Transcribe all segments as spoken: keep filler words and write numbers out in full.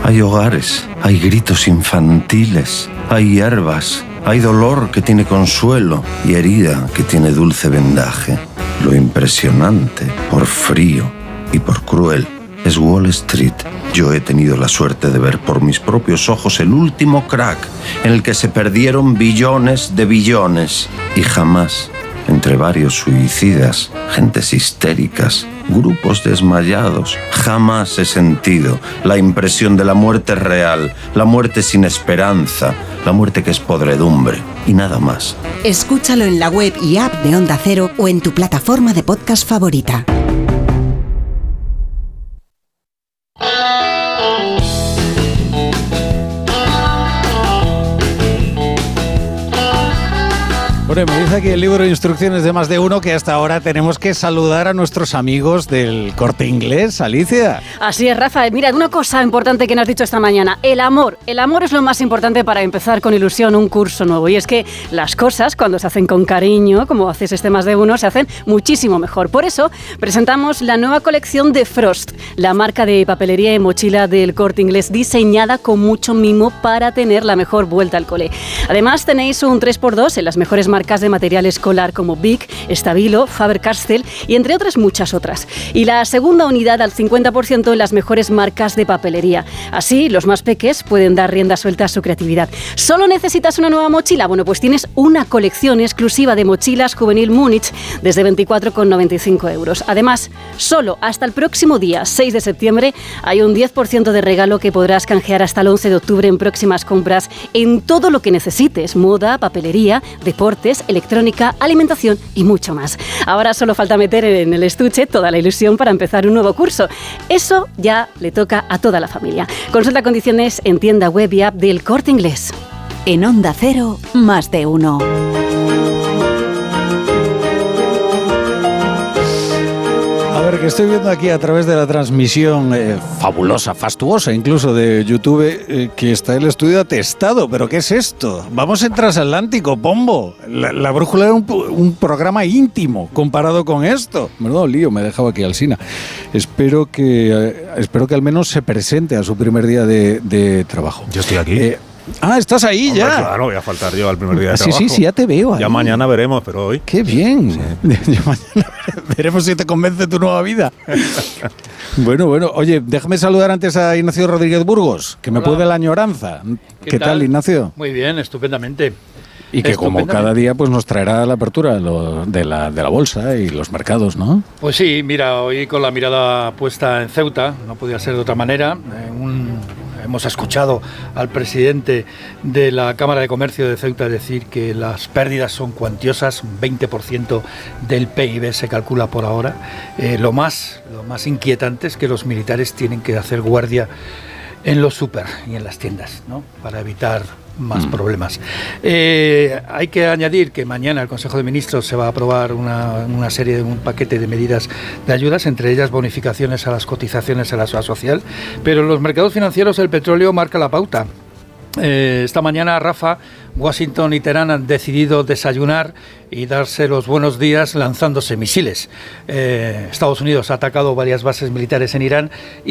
Hay hogares, hay gritos infantiles, hay hierbas, hay dolor que tiene consuelo y herida que tiene dulce vendaje. Lo impresionante, por frío y por cruel, es Wall Street. Yo he tenido la suerte de ver por mis propios ojos el último crack en el que se perdieron billones de billones. Y jamás, entre varios suicidas, gentes histéricas, grupos desmayados, jamás he sentido la impresión de la muerte real, la muerte sin esperanza, la muerte que es podredumbre y nada más. Escúchalo en la web y app de Onda Cero o en tu plataforma de podcast favorita. Bueno, me dice aquí el libro de instrucciones de Más de Uno que hasta ahora tenemos que saludar a nuestros amigos del Corte Inglés. Alicia. Así es, Rafa. Mira, una cosa importante que nos has dicho esta mañana. El amor. El amor es lo más importante para empezar con ilusión un curso nuevo. Y es que las cosas, cuando se hacen con cariño, como haces este Más de Uno, se hacen muchísimo mejor. Por eso presentamos la nueva colección de Frost, la marca de papelería y mochila del Corte Inglés, diseñada con mucho mimo para tener la mejor vuelta al cole. Además, tenéis un tres por dos en las mejores marcas de material escolar como Bic, Stabilo, Faber-Castell y entre otras muchas otras. Y la segunda unidad al cincuenta por ciento en las mejores marcas de papelería. Así, los más peques pueden dar rienda suelta a su creatividad. ¿Solo necesitas una nueva mochila? Bueno, pues tienes una colección exclusiva de mochilas Juvenil Múnich desde veinticuatro con noventa y cinco euros. Además, solo hasta el próximo día seis de septiembre hay un diez por ciento de regalo que podrás canjear hasta el once de octubre en próximas compras en todo lo que necesites: moda, papelería, deportes, electrónica, alimentación y mucho más. Ahora solo falta meter en el estuche toda la ilusión para empezar un nuevo curso. Eso ya le toca a toda la familia. Consulta condiciones en tienda web y app del Corte Inglés. En Onda Cero, Más de Uno. A ver, que estoy viendo aquí a través de la transmisión eh, fabulosa, fastuosa incluso de YouTube, eh, que está el estudio atestado. ¿Pero qué es esto? Vamos en transatlántico, Pombo. La, la brújula era un, un programa íntimo comparado con esto. Menudo lío, me he dejado aquí Alsina. Espero que, eh, espero que al menos se presente a su primer día de, de trabajo. Yo estoy aquí. Eh, Ah, estás ahí. Hombre, ya. Claro, voy a faltar yo al primer día de sí, trabajo. Sí, sí, ya te veo ahí. Ya mañana veremos, pero hoy... ¡Qué bien! Sí. Ya mañana veremos si te convence tu nueva vida. Bueno, bueno. Oye, déjame saludar antes a Ignacio Rodríguez Burgos, que me Hola. puede la añoranza. ¿Qué, ¿Qué tal, tal, Ignacio? Muy bien, estupendamente. Y que como cada día pues nos traerá la apertura lo, de, la, de la bolsa y los mercados, ¿no? Pues sí, mira, hoy con la mirada puesta en Ceuta, no podía ser de otra manera. Eh, un... Hemos escuchado al presidente de la Cámara de Comercio de Ceuta decir que las pérdidas son cuantiosas, un veinte por ciento del P I B se calcula por ahora. Eh, lo más, lo más inquietante es que los militares tienen que hacer guardia en los súper y en las tiendas, ¿no?, para evitar más mm. problemas. Eh, hay que añadir que mañana el Consejo de Ministros se va a aprobar una, una serie de un paquete de medidas de ayudas, entre ellas bonificaciones a las cotizaciones a la seguridad social, pero en los mercados financieros el petróleo marca la pauta. Eh, esta mañana, Rafa, Washington y Teherán han decidido desayunar y darse los buenos días lanzándose misiles. Eh, Estados Unidos ha atacado varias bases militares en Irán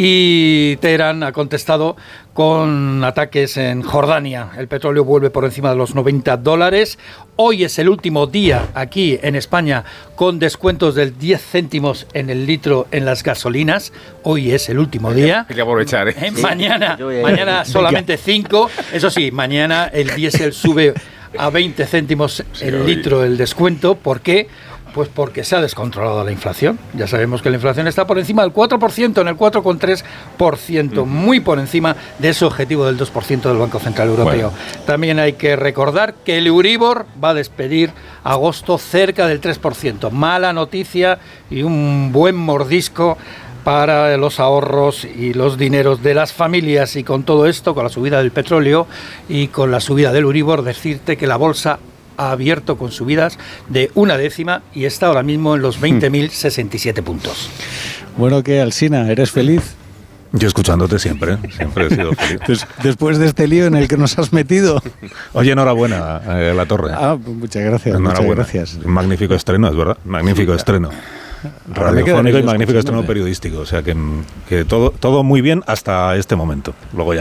y Teherán ha contestado con ataques en Jordania. El petróleo vuelve por encima de los noventa dólares. Hoy es el último día aquí en España con descuentos del diez céntimos en el litro en las gasolinas. Hoy es el último día. Hay que aprovechar, ¿eh? Eh, mañana, mañana solamente cinco. Eso sí, mañana el diésel sube a veinte céntimos el litro el descuento. ¿Por qué? Pues porque se ha descontrolado la inflación. Ya sabemos que la inflación está por encima del cuatro por ciento, en el cuatro coma tres por ciento, muy por encima de ese objetivo del dos por ciento del Banco Central Europeo. Bueno. También hay que recordar que el Euribor va a despedir agosto cerca del tres por ciento. Mala noticia y un buen mordisco para los ahorros y los dineros de las familias. Y con todo esto, con la subida del petróleo y con la subida del Euribor, decirte que la bolsa ha abierto con subidas de una décima y está ahora mismo en los veinte mil sesenta y siete puntos. Bueno, ¿qué, Alsina? ¿Eres feliz? Yo escuchándote siempre, siempre he sido feliz. Des, después de este lío en el que nos has metido. Oye, enhorabuena, eh, La Torre. Ah, muchas gracias. Muchas gracias. Un magnífico estreno, es verdad, magnífico sí, estreno. Radiofónico y magnífico estreno periodístico, o sea que, que todo, todo muy bien hasta este momento. Luego ya